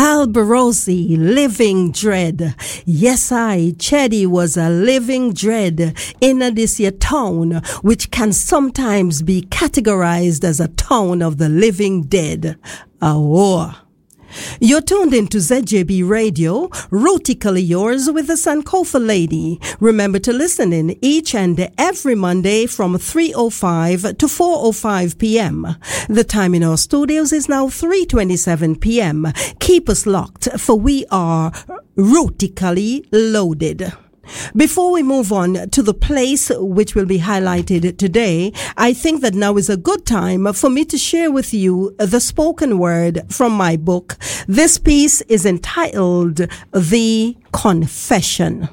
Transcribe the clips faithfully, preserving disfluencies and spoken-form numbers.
Alborosi, living dread. Yes, I, Chedi was a living dread in this here town, which can sometimes be categorized as a town of the living dead. A war. You're tuned into Z J B Radio, rootically yours with the Sankofa Lady. Remember to listen in each and every Monday from three oh five to four oh five p.m. The time in our studios is now three twenty-seven p.m. Keep us locked, for we are rootically loaded. Before we move on to the place which will be highlighted today, I think that now is a good time for me to share with you the spoken word from my book. This piece is entitled The Confession.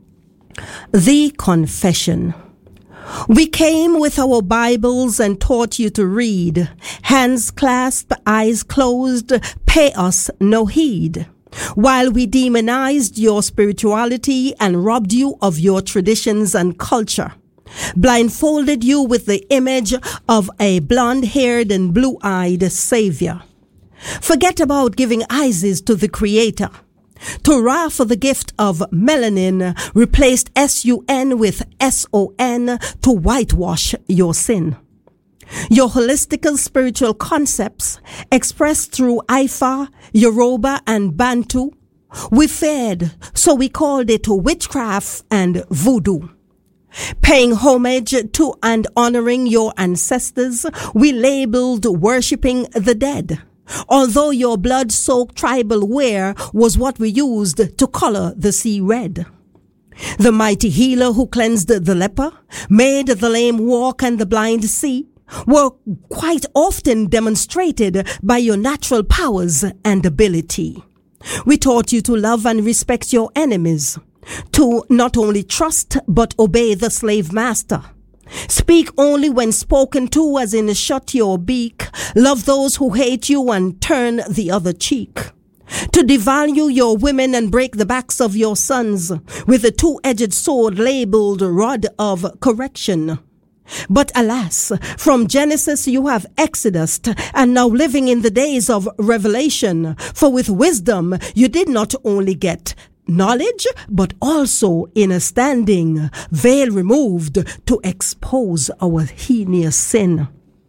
The Confession. We came with our Bibles and taught you to read. Hands clasped, eyes closed, pay us no heed. While we demonized your spirituality and robbed you of your traditions and culture, blindfolded you with the image of a blonde-haired and blue-eyed savior. Forget about giving Isis to the Creator. Torah for the gift of melanin replaced S U N with S O N to whitewash your sin. Your holistical spiritual concepts expressed through Ifa, Yoruba, and Bantu, we feared, so we called it witchcraft and voodoo. Paying homage to and honoring your ancestors, we labeled worshipping the dead. Although your blood-soaked tribal wear was what we used to color the sea red. The mighty healer who cleansed the leper, made the lame walk and the blind see, were quite often demonstrated by your natural powers and ability. We taught you to love and respect your enemies, to not only trust but obey the slave master. Speak only when spoken to, as in shut your beak. Love those who hate you and turn the other cheek. To devalue your women and break the backs of your sons with a two-edged sword labeled rod of correction. But alas, from Genesis you have Exodus, and now living in the days of Revelation. For with wisdom you did not only get knowledge, but also inner standing, veil removed to expose our heinous sin.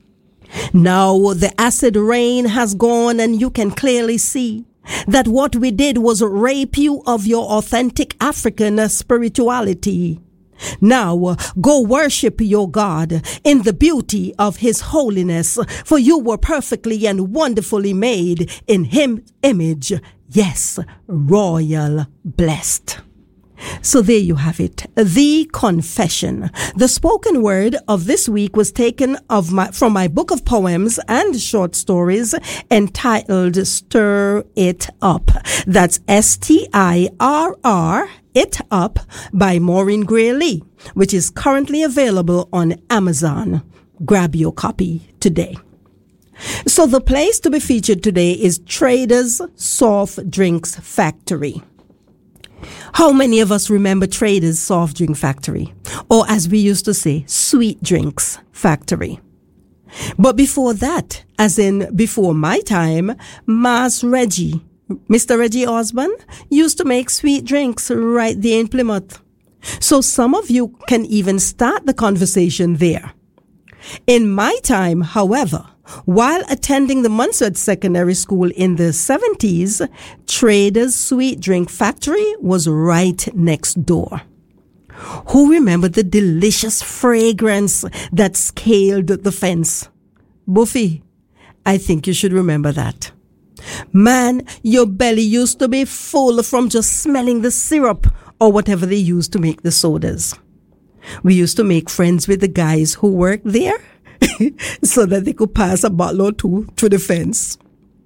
Now the acid rain has gone, and you can clearly see that what we did was rape you of your authentic African spirituality. Now, go worship your God in the beauty of His holiness, for you were perfectly and wonderfully made in His image. Yes, royal blessed. So there you have it, The Confession. The spoken word of this week was taken of my, from my book of poems and short stories entitled Stir It Up. That's S T I R R It Up by Maureen Gray Lee, which is currently available on Amazon. Grab your copy today. So the place to be featured today is Traders Soft Drinks Factory. How many of us remember Traders Soft Drink Factory? Or as we used to say, Sweet Drinks Factory. But before that, as in before my time, Mas Reggie, Mister Reggie Osborne, used to make sweet drinks right there in Plymouth. So some of you can even start the conversation there. In my time, however, while attending the Munsard Secondary School in the seventies, Traders Sweet Drink Factory was right next door. Who remembered the delicious fragrance that scaled the fence? Buffy, I think you should remember that. Man, your belly used to be full from just smelling the syrup or whatever they used to make the sodas. We used to make friends with the guys who worked there so that they could pass a bottle or two through the fence.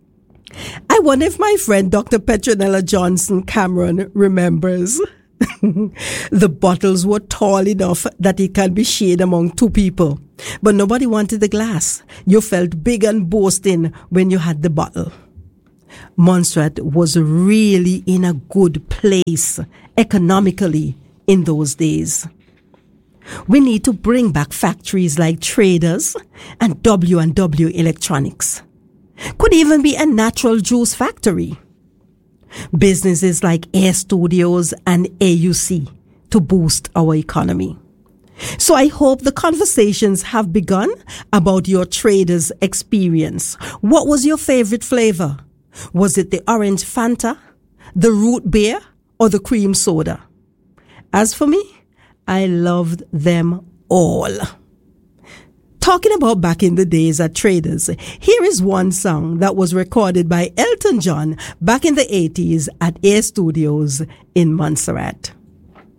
I wonder if my friend Doctor Petronella Johnson Cameron remembers. The bottles were tall enough that it can be shared among two people, but nobody wanted the glass. You felt big and boasting when you had the bottle. Montserrat was really in a good place economically in those days. We need to bring back factories like Traders and W and W Electronics. Could even be a natural juice factory. businesses like Air Studios and A U C to boost our economy. So I hope the conversations have begun about your trader's experience. What was your favorite flavor? Was it the orange Fanta, the root beer, or the cream soda? As for me, I loved them all. Talking about back in the days at Traders, here is one song that was recorded by Elton John back in the eighties at Air Studios in Montserrat.